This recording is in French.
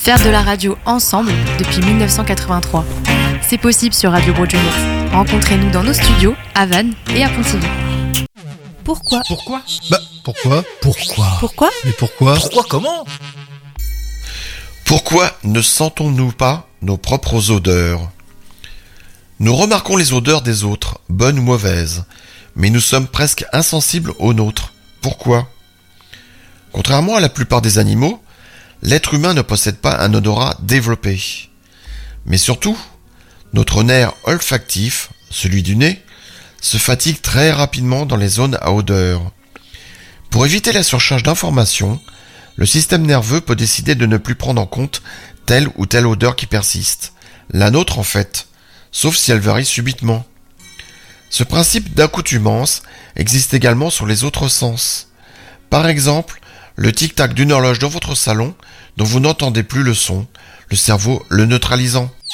Faire de la radio ensemble depuis 1983. C'est possible sur Radio Broadway. Rencontrez-nous dans nos studios à Vannes et à Pontivy. Pourquoi ? Pourquoi ? Pourquoi ? Pourquoi ? Mais pourquoi ? Pourquoi comment ? Pourquoi ne sentons-nous pas nos propres odeurs ? Nous remarquons les odeurs des autres, bonnes ou mauvaises, mais nous sommes presque insensibles aux nôtres. Pourquoi ? Contrairement à la plupart des animaux, l'être humain ne possède pas un odorat développé. Mais surtout, notre nerf olfactif, celui du nez, se fatigue très rapidement dans les zones à odeur. Pour éviter la surcharge d'informations, le système nerveux peut décider de ne plus prendre en compte telle ou telle odeur qui persiste. La nôtre en fait, sauf si elle varie subitement. Ce principe d'accoutumance existe également sur les autres sens. Par exemple, le tic-tac d'une horloge dans votre salon dont vous n'entendez plus le son, le cerveau le neutralisant.